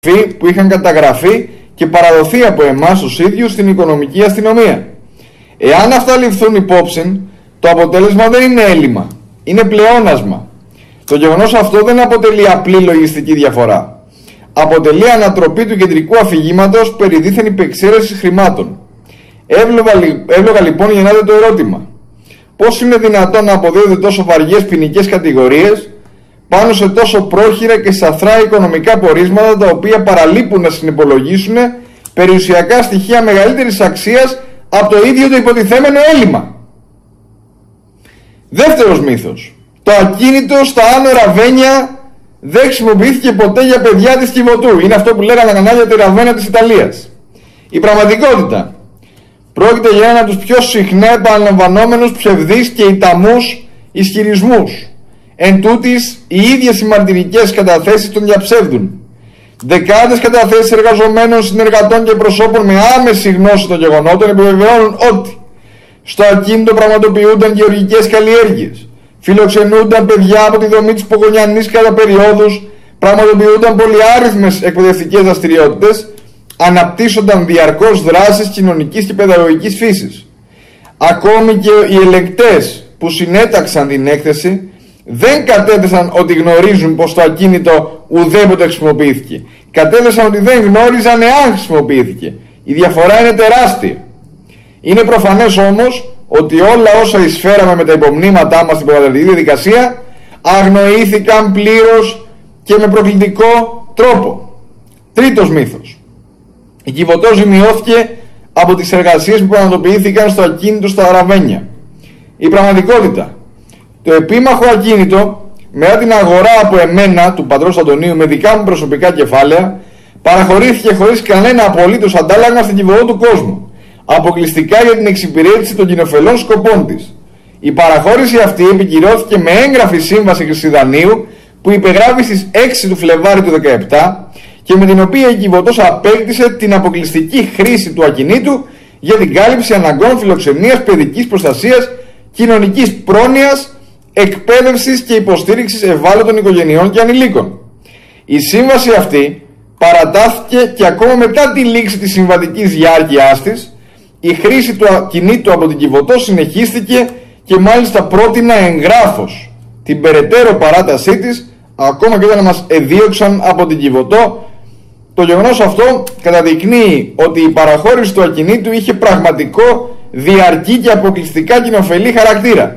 που είχαν καταγραφεί και παραδοθεί από εμάς τους ίδιους στην οικονομική αστυνομία. Εάν αυτά ληφθούν υπόψη, το αποτέλεσμα δεν είναι έλλειμμα, είναι πλεόνασμα. Το γεγονός αυτό δεν αποτελεί απλή λογιστική διαφορά. Αποτελεί ανατροπή του κεντρικού αφηγήματος περί δίθεν υπεξαίρεσης χρημάτων. Εύλογα λοιπόν γεννάται το ερώτημα: πώς είναι δυνατόν να αποδίδονται τόσο βαριές ποινικές κατηγορίες πάνω σε τόσο πρόχειρα και σαθρά οικονομικά πορίσματα, τα οποία παραλείπουν να συνυπολογίσουν περιουσιακά στοιχεία μεγαλύτερης αξίας από το ίδιο το υποτιθέμενο έλλειμμα? Δεύτερος μύθος: το ακίνητο στα Άνω Ραβένια δεν χρησιμοποιήθηκε ποτέ για παιδιά της Κιβωτού. Είναι αυτό που λέγανε τα κανάλια τη Ραβένα της Ιταλίας. Η πραγματικότητα: πρόκειται για ένα από τους πιο συχνά επαναλαμβανόμενους ψευδείς και ηταμούς ισχυρισμούς. Εν τούτης, οι ίδιες οι μαρτυρικές καταθέσεις τον διαψεύδουν. Δεκάδες καταθέσεις εργαζομένων, συνεργατών και προσώπων με άμεση γνώση των γεγονότων επιβεβαιώνουν ότι στο ακίνητο πραγματοποιούνταν γεωργικές καλλιέργειες, φιλοξενούνταν παιδιά από τη δομή της Πογονιανής κατά περιόδους, πραγματοποιούνταν πολυάριθμες εκπαιδευτικές δραστηριότητες, αναπτύσσονταν διαρκώς δράσεις κοινωνικής και παιδαγωγικής φύσης. Ακόμη και οι ελεγκτές που συνέταξαν την έκθεση δεν κατέθεσαν ότι γνωρίζουν πως το ακίνητο ουδέποτε χρησιμοποιήθηκε. Κατέθεσαν ότι δεν γνώριζαν εάν χρησιμοποιήθηκε. Η διαφορά είναι τεράστια. Είναι προφανές όμως ότι όλα όσα εισφέραμε με τα υπομνήματά μας στην προκαταρκτική διαδικασία αγνοήθηκαν πλήρως και με προκλητικό τρόπο. Τρίτος μύθος: η Κιβωτός ζημιώθηκε από τις εργασίες που πραγματοποιήθηκαν στο ακίνητο στα Ραβένια. Η πραγματικότητα: το επίμαχο ακίνητο, μετά την αγορά από εμένα, του πατρός Αντωνίου, με δικά μου προσωπικά κεφάλαια, παραχωρήθηκε χωρίς κανένα απολύτως αντάλλαγμα στην Κιβωτό του κόσμου, αποκλειστικά για την εξυπηρέτηση των κοινοφελών σκοπών της. Η παραχώρηση αυτή επικυρώθηκε με έγγραφη σύμβαση Χρυσιδανίου που υπεγράφει στις 6 του Φλεβάρι του 2017 και με την οποία η Κιβωτός απέκτησε την αποκλειστική χρήση του ακινήτου για την κάλυψη αναγκών φιλοξενίας, παιδικής προστασίας, κοινωνικής πρόνοιας, εκπαίδευσης και υποστήριξης ευάλωτων οικογενειών και ανηλίκων. Η σύμβαση αυτή παρατάθηκε και ακόμα μετά τη λήξη της συμβατικής διάρκειάς της, η χρήση του ακινήτου από την Κιβωτό συνεχίστηκε και μάλιστα πρότεινα εγγράφως την περαιτέρω παράτασή της, ακόμα και όταν μας εδίωξαν από την Κιβωτό. Το γεγονός αυτό καταδεικνύει ότι η παραχώρηση του ακινήτου είχε πραγματικό, διαρκή και αποκλειστικά κοινοφελή χαρακτήρα.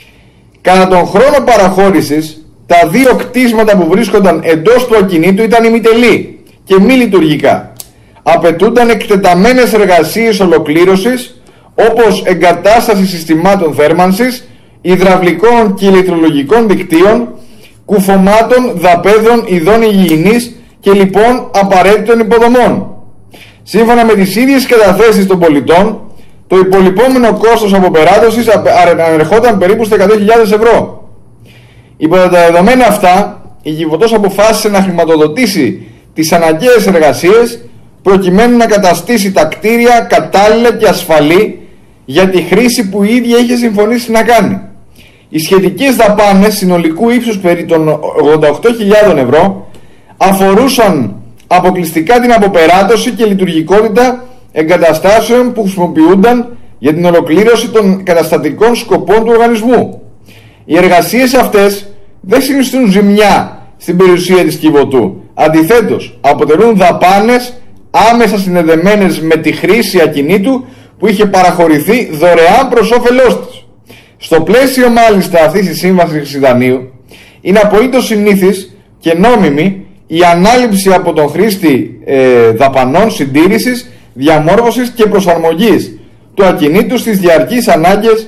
Κατά τον χρόνο παραχώρησης, τα δύο κτίσματα που βρίσκονταν εντός του ακινήτου ήταν ημιτελή και μη λειτουργικά. Απαιτούνταν εκτεταμένες εργασίες ολοκλήρωσης, όπως εγκατάσταση συστημάτων θέρμανσης, υδραυλικών και ηλεκτρολογικών δικτύων, κουφωμάτων, δαπέδων, ειδών υγιεινής και λοιπόν απαραίτητων υποδομών. Σύμφωνα με τις ίδιες καταθέσεις των πολιτών, το υπολοιπόμενο κόστος αποπεράτωσης ανερχόταν περίπου στα 100.000 ευρώ. Υπό τα δεδομένα αυτά, η Κιβωτός αποφάσισε να χρηματοδοτήσει τις αναγκαίες εργασίες προκειμένου να καταστήσει τα κτίρια κατάλληλα και ασφαλή για τη χρήση που η ίδια είχε συμφωνήσει να κάνει. Οι σχετικές δαπάνες συνολικού ύψους περί των 88.000 ευρώ αφορούσαν αποκλειστικά την αποπεράτωση και λειτουργικότητα εγκαταστάσεων που χρησιμοποιούνταν για την ολοκλήρωση των καταστατικών σκοπών του οργανισμού. Οι εργασίες αυτές δεν συνιστούν ζημιά στην περιουσία της Κιβωτού. Αντιθέτως, αποτελούν δαπάνες άμεσα συνδεδεμένες με τη χρήση ακινήτου που είχε παραχωρηθεί δωρεάν προς όφελός της. Στο πλαίσιο μάλιστα αυτής της σύμβασης Χρυσιδανίου, είναι απολύτως συνήθις και νόμιμη η ανάληψη από τον χρήστη δαπανών συντήρησης, διαμόρφωσης και προσαρμογής του ακινήτου στις διαρκείς ανάγκες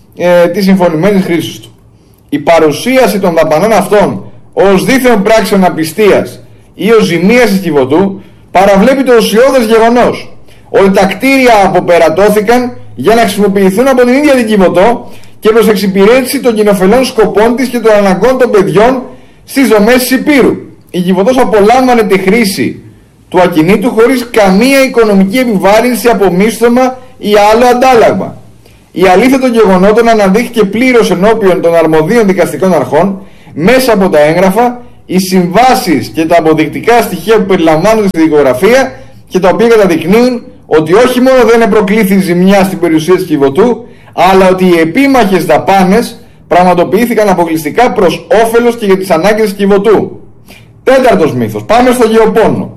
της συμφωνημένης χρήσης του. Η παρουσίαση των δαπανών αυτών ως δίθεν πράξεων απιστίας ή ως ζημίας της Κιβωτού παραβλέπει το ουσιώδες γεγονός ότι τα κτίρια αποπερατώθηκαν για να χρησιμοποιηθούν από την ίδια την Κιβωτό και προς εξυπηρέτηση των κοινοφελών σκοπών της και των αναγκών των παιδιών στις δομές της Υπήρου. Η Κιβωτός απολάμβανε τη χρήση του ακινήτου χωρίς καμία οικονομική επιβάρυνση από μίσθωμα ή άλλο αντάλλαγμα. Η αλήθεια των γεγονότων αναδείχθηκε πλήρως ενώπιον των αρμοδίων δικαστικών αρχών μέσα από τα έγγραφα οι συμβάσεις και τα αποδεικτικά στοιχεία που περιλαμβάνονται στη δικογραφία και τα οποία καταδεικνύουν ότι όχι μόνο δεν προκλήθη ζημιά στην περιουσία της Κιβωτού, αλλά ότι οι επίμαχες δαπάνες πραγματοποιήθηκαν αποκλειστικά προς όφελος και για τις ανάγκες της Κιβωτού. Τέταρτος μύθος. Πάμε στο γεωπόνο.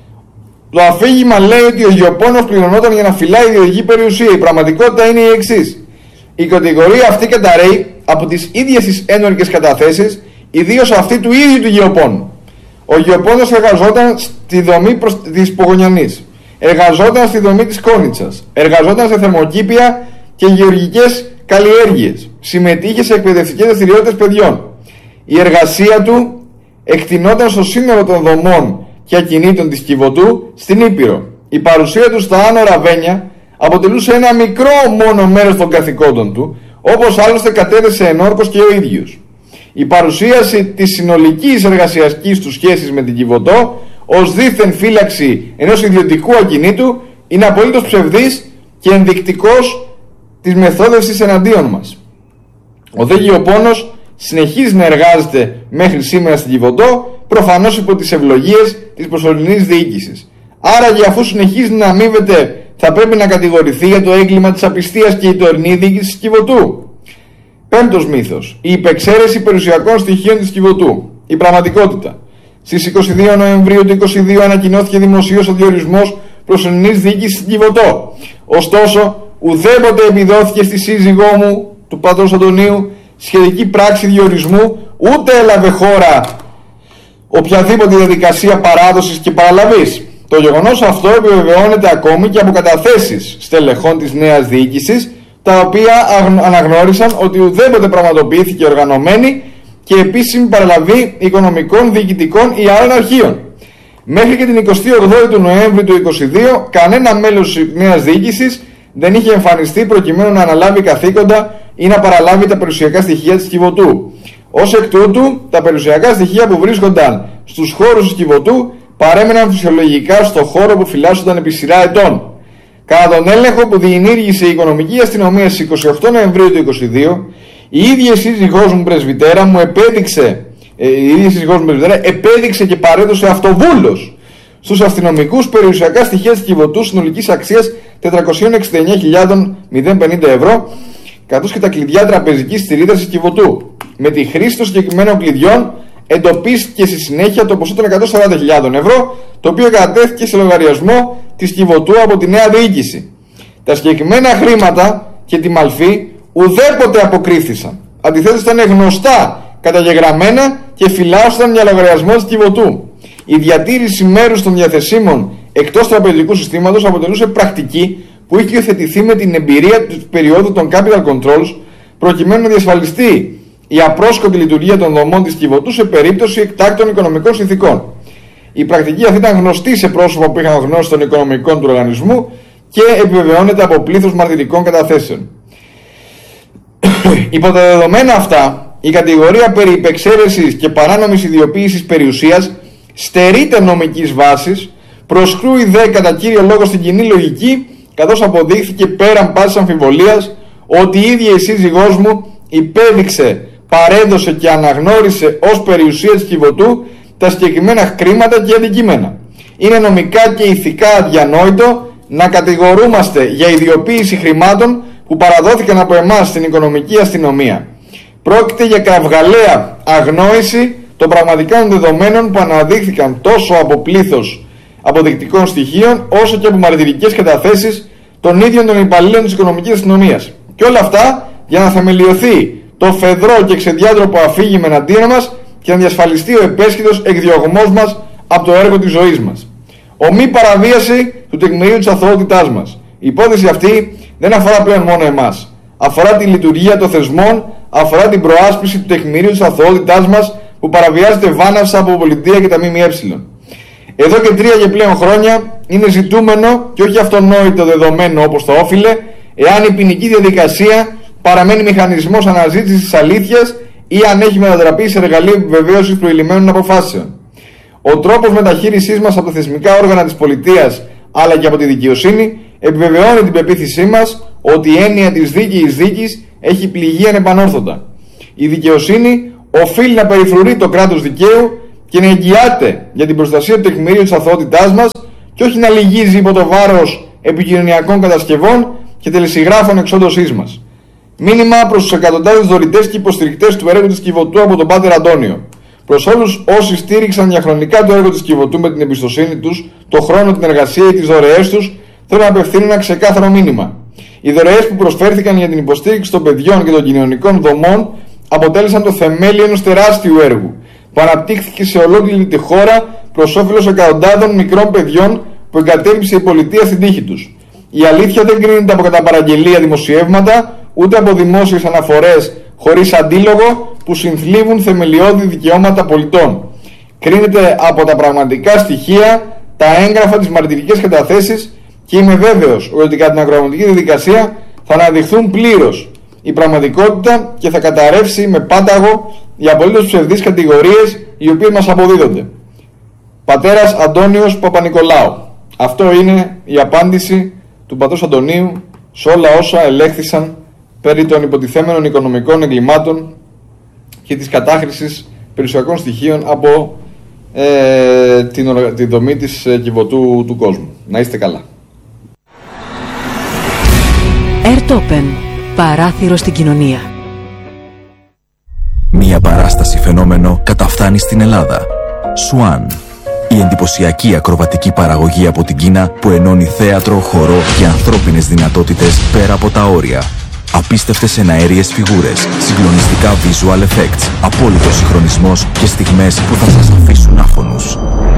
Το αφήγημα λέει ότι ο γεωπόνος πληρωνόταν για να φυλάει ιδιωτική περιουσία. Η πραγματικότητα είναι η εξής. Η κατηγορία αυτή καταρρέει από τις ίδιες τις ένορκες καταθέσεις, ιδίως αυτή του ίδιου του γεωπόνου. Ο γεωπόνος εργαζόταν στη δομή της Πογονιανής, εργαζόταν στη δομή της Κόνιτσας, εργαζόταν σε θερμοκήπια και γεωργικές καλλιέργειες, συμμετείχε σε εκπαιδευτικές δραστηριότητες παιδιών. Η εργασία του εκτινόταν στο σύνολο των δομών και ακινήτων της Κιβωτού στην Ήπειρο. Η παρουσία του στα Άνω Ραβένια αποτελούσε ένα μικρό μόνο μέρος των καθηκόντων του, όπως άλλωστε κατέθεσε ενόρκως και ο ίδιος. Η παρουσίαση της συνολικής εργασιακής του σχέσης με την Κιβωτό ως δίθεν φύλαξη ενός ιδιωτικού ακινήτου είναι απολύτως ψευδής και ενδεικτικός της μεθόδευσης εναντίον μας. Ο δε γεωπόνος συνεχίζει να εργάζεται μέχρι σήμερα στην Κιβωτό, προφανώς υπό τις ευλογίες της προσωρινής διοίκησης. Άρα, και αφού συνεχίζει να αμείβεται, θα πρέπει να κατηγορηθεί για το έγκλημα της απιστίας και η τωρινή διοίκηση της Κιβωτού. Πέμπτος μύθος. Η υπεξαίρεση περιουσιακών στοιχείων της Κιβωτού. Η πραγματικότητα. Στις 22 Νοεμβρίου του 2022 ανακοινώθηκε δημοσίως ο διορισμός προσωρινής διοίκησης στην Κιβωτό. Ωστόσο, ουδέποτε επιδόθηκε στη σύζυγό μου, του πατρός Αντωνίου, σχετική πράξη διορισμού, ούτε έλαβε χώρα οποιαδήποτε διαδικασία παράδοσης και παραλαβής. Το γεγονός αυτό επιβεβαιώνεται ακόμη και από καταθέσεις στελεχών της νέας διοίκησης, τα οποία αναγνώρισαν ότι ουδέποτε πραγματοποιήθηκε οργανωμένη και επίσημη παραλαβή οικονομικών, διοικητικών ή άλλων αρχείων. Μέχρι και την 28η του Νοέμβρη του 2022, κανένα μέλος της νέας διοίκησης δεν είχε εμφανιστεί προκειμένου να αναλάβει καθήκοντα ή να παραλάβει τα περιουσιακά στοιχεία της Κιβωτού. Ως εκ τούτου, τα περιουσιακά στοιχεία που βρίσκονταν στους χώρους της Κιβωτού παρέμεναν φυσιολογικά στο χώρο που φυλάσσονταν επί σειρά ετών. Κατά τον έλεγχο που διενήργησε η Οικονομική Αστυνομία στις 28 Νοεμβρίου του 2022, η ίδια σύζυγός μου πρεσβυτέρα επέδειξε και παρέδωσε αυτοβούλος στους αστυνομικούς περιουσιακά στοιχεία της Κιβωτού συνολικής αξίας 469.050 ευρώ, καθώς και τα κλειδιά τραπεζικής στηρίδας της Κιβωτού. Με τη χρήση των συγκεκριμένων κλειδιών εντοπίστηκε στη συνέχεια το ποσό των 140.000 ευρώ, το οποίο κατατέθηκε σε λογαριασμό της Κιβωτού από τη νέα διοίκηση. Τα συγκεκριμένα χρήματα και τη μαλφή ουδέποτε αποκρύφθησαν. Αντιθέτως, ήταν γνωστά, καταγεγραμμένα και φυλάσσονταν για λογαριασμό της Κιβωτού. Η διατήρηση μέρους των διαθεσίμων εκτός τραπεζικού συστήματος αποτελούσε πρακτική που είχε υιοθετηθεί με την εμπειρία του περίοδου των capital controls, προκειμένου να διασφαλιστεί η απρόσκοπτη λειτουργία των δομών της Κιβωτού σε περίπτωση εκτάκτων οικονομικών συνθηκών. Η πρακτική αυτή ήταν γνωστή σε πρόσωπα που είχαν γνώση των οικονομικών του οργανισμού και επιβεβαιώνεται από πλήθος μαρτυρικών καταθέσεων. Υπό τα δεδομένα αυτά, η κατηγορία περί υπεξαίρεσης και παράνομης ιδιοποίησης περιουσίας στερείται νομικής βάσης, προσκρούει δε κατά κύριο λόγο στην κοινή λογική, καθώς αποδείχθηκε πέραν πάσης αμφιβολίας ότι η ίδια η σύζυγός μου υπέδειξε, παρέδωσε και αναγνώρισε ως περιουσία της Κιβωτού τα συγκεκριμένα χρήματα και αντικείμενα. Είναι νομικά και ηθικά αδιανόητο να κατηγορούμαστε για ιδιοποίηση χρημάτων που παραδόθηκαν από εμάς στην Οικονομική Αστυνομία. Πρόκειται για κραυγαλαία αγνόηση των πραγματικών δεδομένων που αναδείχθηκαν τόσο από πλήθος αποδεικτικών στοιχείων, όσο και από μαρτυρικές καταθέσεις των ίδιων των υπαλλήλων της Οικονομικής Αστυνομίας. Και όλα αυτά για να θεμελιωθεί το φεδρό και ξεδιάντροπο αφήγημα εναντίον μας και να διασφαλιστεί ο επέσχυτος εκδιωγμός μας από το έργο της ζωής μας. Ομή παραβίαση του τεκμηρίου της αθωότητάς μας. Η υπόθεση αυτή δεν αφορά πλέον μόνο εμάς. Αφορά τη λειτουργία των θεσμών, αφορά την προάσπιση του τεκμηρίου της αθωότητάς μας που παραβιάζεται βάναυσα από πολιτεία και τα ΜΜΕ. Εδώ και 3 και πλέον χρόνια είναι ζητούμενο και όχι αυτονόητο δεδομένο όπως το όφιλε, εάν η ποινική διαδικασία παραμένει μηχανισμός αναζήτησης της αλήθειας ή αν έχει μετατραπεί σε εργαλείο επιβεβαίωσης προηλημμένων αποφάσεων. Ο τρόπος μεταχείρισής μας από τα θεσμικά όργανα της πολιτείας αλλά και από τη δικαιοσύνη επιβεβαιώνει την πεποίθησή μας ότι η έννοια της δίκαιης δίκης έχει πληγεί ανεπανόρθωτα. Η δικαιοσύνη οφείλει να περιφρουρεί το κράτος δικαίου και να εγγυάται για την προστασία του τεκμηρίου της αθωότητάς μας και όχι να λυγίζει υπό το βάρος επικοινωνιακών κατασκευών και τελεσυγράφων εξόντωσής μας. Μήνυμα προς τους εκατοντάδες δωρητές και υποστηρικτές του έργου της Κιβωτού από τον Πάτερ Αντώνιο. Προς όλους όσοι στήριξαν διαχρονικά το έργο της Κιβωτού με την εμπιστοσύνη τους, το χρόνο, την εργασία ή τις δωρεές τους, θέλω να απευθύνω ένα ξεκάθαρο μήνυμα. Οι δωρεές που προσφέρθηκαν για την υποστήριξη των παιδιών και των κοινωνικών δομών αποτέλεσαν το θεμέλιο ενός τεράστιου έργου που αναπτύχθηκε σε ολόκληρη τη χώρα προς όφελος εκατοντάδων μικρών παιδιών που εγκατέλειψε η πολιτεία στην τύχη τους. Η αλήθεια δεν κρίνεται από καταπαραγγελία δημοσιεύματα, ούτε από δημόσιες αναφορές χωρίς αντίλογο που συνθλίβουν θεμελιώδη δικαιώματα πολιτών. Κρίνεται από τα πραγματικά στοιχεία, τα έγγραφα, τις μαρτυρικές καταθέσεις και είμαι βέβαιος ότι κατά την ακροαματική διαδικασία θα αναδειχθούν πλήρως η πραγματικότητα και θα καταρρεύσει με πάταγο οι απολύτως ψευδείς κατηγορίες οι οποίες μας αποδίδονται. Πατέρας Αντώνιος Παπα-Νικολάου. Αυτό είναι η απάντηση του πατρός Αντωνίου σε όλα όσα ελέγχθησαν περί των υποτιθέμενων οικονομικών εγκλημάτων και της κατάχρησης περιουσιακών στοιχείων από τη δομή της Κιβωτού του κόσμου. Να είστε καλά. Airtopen. Παράθυρο στην κοινωνία. Μία παράσταση φαινόμενο καταφθάνει στην Ελλάδα. Swan. Η εντυπωσιακή ακροβατική παραγωγή από την Κίνα που ενώνει θέατρο, χορό και ανθρώπινες δυνατότητες πέρα από τα όρια. Απίστευτες εναέριες φιγούρες, συγκλονιστικά visual effects, απόλυτος συγχρονισμός και στιγμές που θα σας αφήσουν άφωνους.